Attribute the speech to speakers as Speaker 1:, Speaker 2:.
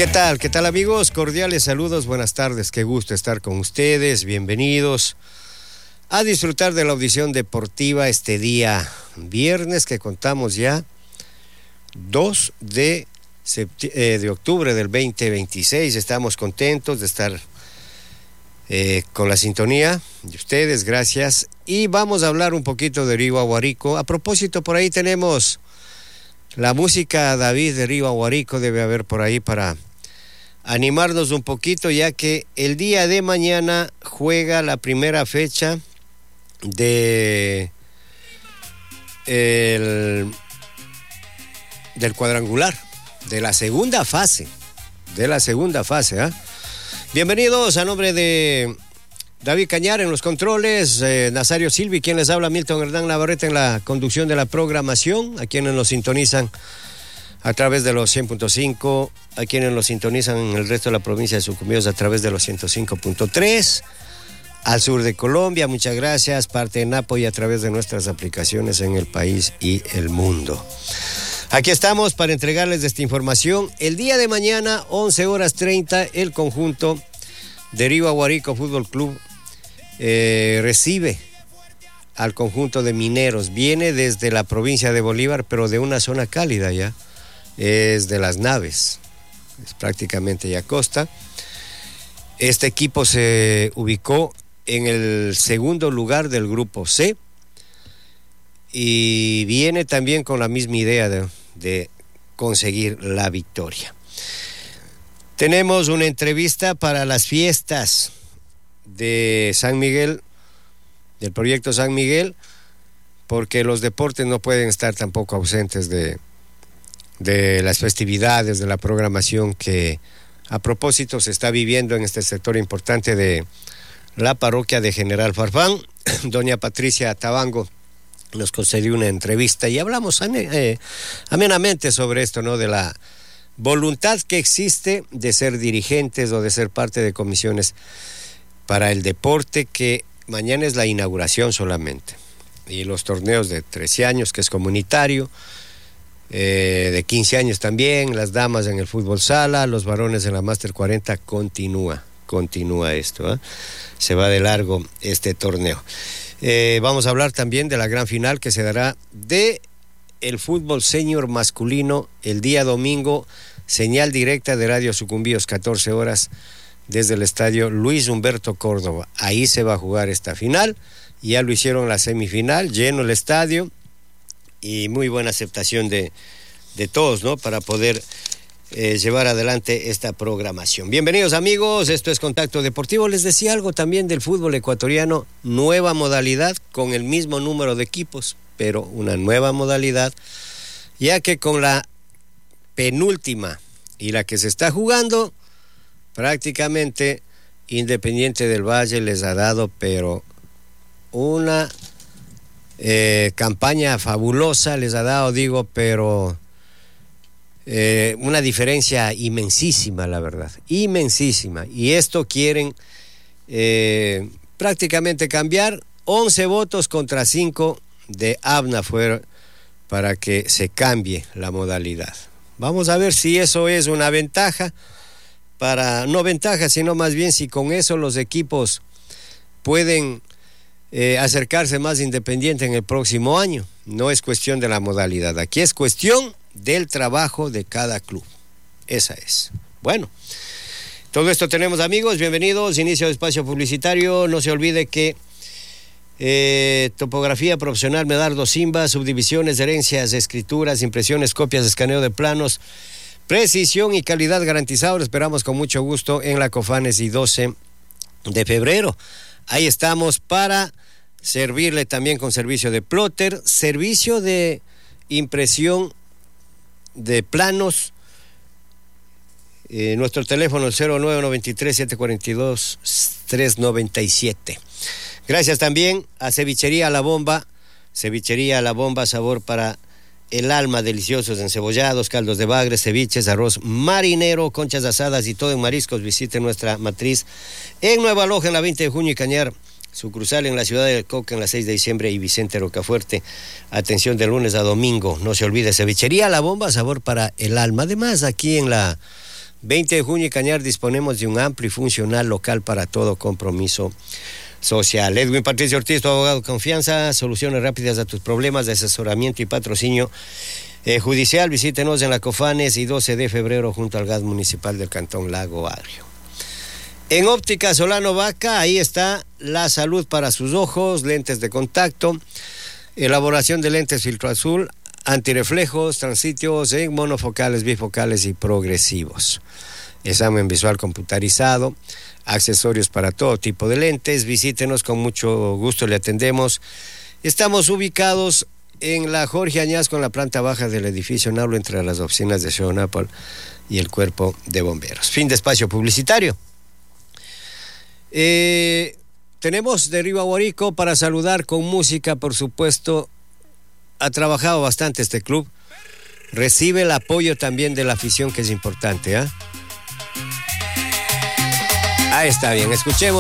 Speaker 1: ¿Qué tal? ¿Qué tal, amigos? Cordiales saludos, buenas tardes, qué gusto estar con ustedes, bienvenidos a disfrutar de la audición deportiva este día viernes que contamos ya 2 de octubre del 2026. Estamos contentos de estar con la sintonía de ustedes, gracias. Y vamos a hablar un poquito de Río Aguarico. A propósito, por ahí tenemos la música David de Río Aguarico, debe haber por ahí para animarnos un poquito, ya que el día de mañana juega la primera fecha del cuadrangular, de la segunda fase, ¿eh? Bienvenidos a nombre de David Cañar en los controles, Nazario Silvi, quien les habla, Milton Hernán Navarrete en la conducción de la programación, a quienes nos sintonizan a través de los 100.5, a quienes nos sintonizan en el resto de la provincia de Sucumbíos a través de los 105.3, al sur de Colombia, muchas gracias, parte de Napo y a través de nuestras aplicaciones en el país y el mundo. Aquí estamos para entregarles esta información. El día de mañana, 11:30, el conjunto de Río Aguarico Fútbol Club recibe al conjunto de Mineros. Viene desde la provincia de Bolívar, pero de una zona cálida ya. Es de Las Naves, es prácticamente ya costa. Este equipo se ubicó en el segundo lugar del grupo C y viene también con la misma idea de conseguir la victoria. Tenemos una entrevista para las fiestas de San Miguel, del proyecto San Miguel, porque los deportes no pueden estar tampoco ausentes de las festividades, de la programación que a propósito se está viviendo en este sector importante de la parroquia de General Farfán. Doña Patricia Tabango nos concedió una entrevista y hablamos amenamente sobre esto, ¿no? De la voluntad que existe de ser dirigentes o de ser parte de comisiones para el deporte, que mañana es la inauguración solamente, y los torneos de 13 años, que es comunitario, de 15 años también, las damas en el fútbol sala, los varones en la Máster 40, continúa esto, ¿eh? Se va de largo este torneo. Vamos a hablar también de la gran final que se dará de el fútbol senior masculino el día domingo, señal directa de Radio Sucumbíos, 14 horas, desde el estadio Luis Humberto Córdoba. Ahí se va a jugar esta final. Ya lo hicieron la semifinal, lleno el estadio y muy buena aceptación de todos, ¿no? Para poder llevar adelante esta programación. Bienvenidos, amigos, esto es Contacto Deportivo. Les decía algo también del fútbol ecuatoriano, nueva modalidad con el mismo número de equipos, pero una nueva modalidad, ya que con la penúltima y la que se está jugando, prácticamente Independiente del Valle les ha dado, pero una campaña fabulosa, les ha dado, pero una diferencia inmensísima, la verdad, inmensísima. Y esto quieren prácticamente cambiar. 11 votos contra 5 de ABNA fueron para que se cambie la modalidad. Vamos a ver si eso es una ventaja, no ventaja, sino más bien si con eso los equipos pueden acercarse más Independiente en el próximo año. No es cuestión de la modalidad, aquí es cuestión del trabajo de cada club. Esa es. Bueno, todo esto tenemos, amigos, bienvenidos, inicio de espacio publicitario. No se olvide que topografía profesional Medardo Simba, subdivisiones, herencias, escrituras, impresiones, copias, escaneo de planos, precisión y calidad garantizado. Lo esperamos con mucho gusto en la Cofanes y 12 de febrero. Ahí estamos para servirle también con servicio de plotter, servicio de impresión de planos. Nuestro teléfono es 0993-742-397. Gracias también a Cevichería La Bomba, sabor para el alma, deliciosos encebollados, caldos de bagre, ceviches, arroz marinero, conchas asadas y todo en mariscos. Visite nuestra matriz en Nueva Loja, en la 20 de junio y Cañar, sucursal en la ciudad de Coca en la 6 de diciembre y Vicente Rocafuerte. Atención de lunes a domingo, no se olvide, Cevichería La Bomba, sabor para el alma. Además, aquí en la 20 de junio y Cañar disponemos de un amplio y funcional local para todo compromiso social. Edwin Patricio Ortiz, tu abogado de confianza, soluciones rápidas a tus problemas de asesoramiento y patrocinio judicial. Visítenos en la Cofanes y 12 de febrero junto al gas municipal del Cantón Lago Agrio. En Óptica Solano Vaca, ahí está la salud para sus ojos, lentes de contacto, elaboración de lentes filtro azul, antirreflejos, transitos en monofocales, bifocales y progresivos. Examen visual computarizado, accesorios para todo tipo de lentes. Visítenos, con mucho gusto le atendemos. Estamos ubicados en la Jorge Añasco, en la planta baja del edificio Naulo, entre las oficinas de Shonapol y el cuerpo de bomberos. Fin de espacio publicitario. Tenemos de Río Aguarico para saludar con música, por supuesto. Ha trabajado bastante este club. Recibe el apoyo también de la afición, que es importante, ¿eh? Ahí está bien, escuchemos.